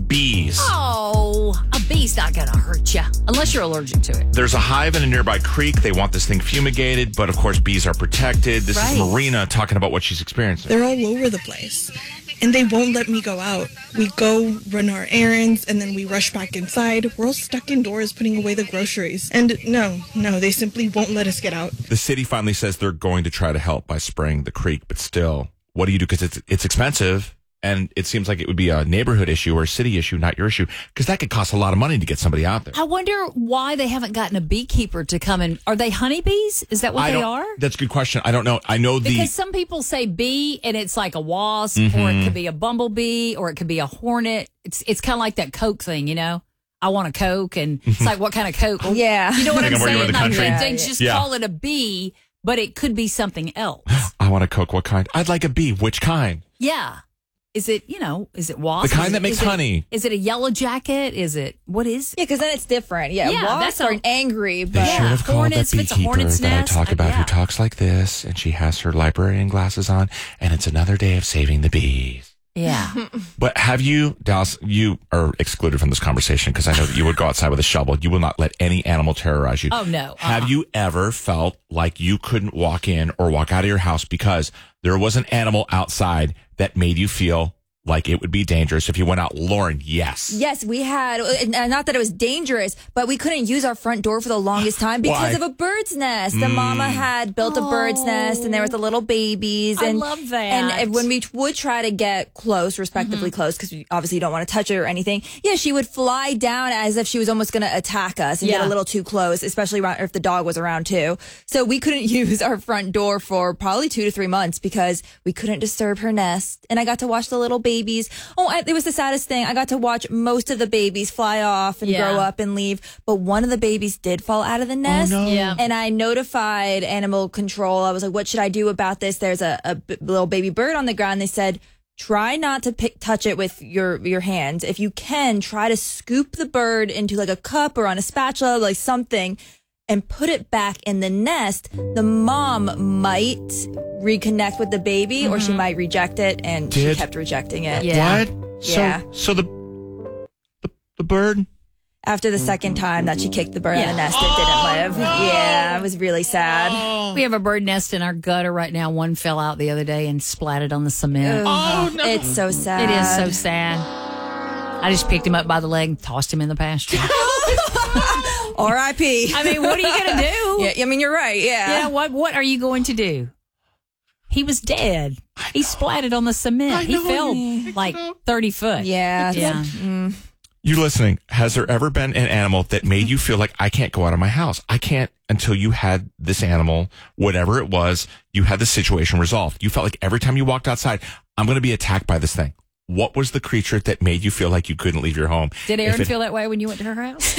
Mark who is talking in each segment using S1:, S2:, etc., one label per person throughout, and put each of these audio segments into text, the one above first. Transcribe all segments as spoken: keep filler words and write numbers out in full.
S1: bees.
S2: Oh, a bee's not going to hurt you unless you're allergic to it.
S1: There's a hive in a nearby creek. They want this thing fumigated, but of course, bees are protected. This
S2: Right.
S1: is Marina talking about what she's experiencing.
S3: They're all over the place. And they won't let me go out. We go run our errands, and then we rush back inside. We're all stuck indoors putting away the groceries. And no, no, they simply won't let us get out.
S1: The city finally says they're going to try to help by spraying the creek, but still, what do you do? Because it's, it's expensive, and it seems like it would be a neighborhood issue or a city issue, not your issue, because that could cost a lot of money to get somebody out there.
S2: I wonder why they haven't gotten a beekeeper to come in. Are they honeybees? Is that what
S1: I
S2: they
S1: don't-
S2: are?
S1: That's a good question. I don't know. I know the...
S2: Because some people say bee and it's like a wasp,
S1: Mm-hmm.
S2: or it could be a bumblebee, or it could be a hornet. It's it's kind of like that Coke thing, you know? I want a Coke, and it's like, what kind of Coke? Well,
S4: Yeah.
S2: You know what
S1: Depending
S2: I'm
S1: on where you are in
S2: saying?
S1: the
S2: Like,
S1: country.
S2: they, they
S4: Yeah,
S2: just
S1: yeah.
S2: call it a bee, but it could be something else.
S1: I want a Coke. What kind? I'd like a bee. Which kind?
S2: Yeah. Is it, you know, is it wasp?
S1: The kind
S2: Is
S1: that
S2: it-
S1: makes
S2: is it-
S1: honey.
S2: Is it a yellow jacket? Is it, what is it?
S4: Yeah, because then it's different. Yeah,
S2: Yeah,
S4: wasps
S2: that's
S4: are
S2: a-
S4: angry,
S1: They
S4: but
S2: Yeah,
S1: should have called
S2: hornets,
S1: that
S2: if it's a
S1: beekeeper
S2: hornet's
S1: that I
S2: nest,
S1: talk
S2: uh,
S1: about
S2: yeah.
S1: who talks like this, and she has her librarian glasses on, and it's another day of saving the bees.
S2: Yeah.
S1: But have you, Dallas, you are excluded from this conversation because I know that you would go outside with a shovel. You will not let any animal terrorize you.
S2: Oh, no.
S1: Have
S2: Uh-uh.
S1: you ever felt like you couldn't walk in or walk out of your house because there was an animal outside that made you feel like it would be dangerous if you went out? Lauren, yes.
S4: yes, we had, and not that it was dangerous, but we couldn't use our front door for the longest time because
S1: Why?
S4: of a bird's nest. The mama had built a bird's nest, and there was the little babies.
S2: I
S4: And,
S2: love that.
S4: And when we would try to get close, respectively close, because we obviously don't want to touch it or anything, yeah, she would fly down as if she was almost going to attack us and
S2: Yeah.
S4: get a little too close, especially around, if the dog was around too. So we couldn't use our front door for probably two to three months because we couldn't disturb her nest. And I got to watch the little babies. Oh, I, it was the saddest thing. I got to watch most of the babies fly off and
S2: Yeah.
S4: grow up and leave, but one of the babies did fall out of the nest.
S1: no.
S2: Yeah.
S4: And I notified animal control. I was like, what should I do about this? There's a, a b- little baby bird on the ground. They said, try not to pick, touch it with your, your hands. If you can, try to scoop the bird into like a cup or on a spatula, like something, and put it back in the nest. The mom might reconnect with the baby, or she might reject it, and
S1: Did-
S4: she kept rejecting it.
S2: Yeah.
S1: What? So,
S4: Yeah.
S1: so the, the the bird?
S4: After the second time that she kicked the bird out of
S2: Yeah.
S4: the nest, it didn't live. Yeah, it was really sad.
S2: We have a bird nest in our gutter right now. One fell out the other day and splatted on the cement.
S1: Oh, no.
S4: It's so sad.
S2: It is so sad. I just picked him up by the leg and tossed him in the pasture.
S4: R I P
S2: I mean, what are you going to do?
S4: Yeah, I mean, you're right. Yeah.
S2: Yeah, what what are you going to do? He was dead. He splatted on the cement.
S1: I
S2: He
S1: know.
S2: fell like thirty foot.
S4: Yeah.
S2: Yeah.
S1: You listening? Has there ever been an animal that made you feel like I can't go out of my house? I can't until you had this animal, whatever it was, you had the situation resolved. You felt like every time you walked outside, I'm going to be attacked by this thing. What was the creature that made you feel like you couldn't leave your home?
S2: Did
S1: If
S2: Aaron
S1: it-
S2: feel that way when you went to her house?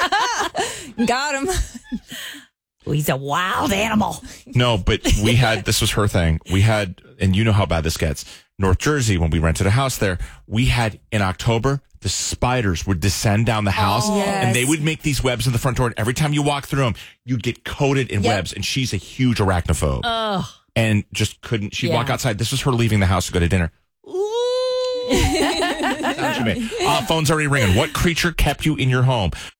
S4: Got him.
S2: Well, he's a wild animal.
S1: No, but we had, this was her thing. We had, and you know how bad this gets. North Jersey, when we rented a house there, we had in October, the spiders would descend down the house
S4: yes.
S1: and they would make these webs in the front door. And every time you walk through them, you'd get coated in
S4: Yep.
S1: webs. And she's a huge arachnophobe
S2: Ugh.
S1: and just couldn't, she'd
S2: Yeah.
S1: walk outside. This was her leaving the house to go to dinner. That's what you mean. Uh, phone's already ringing. What creature kept you in your home?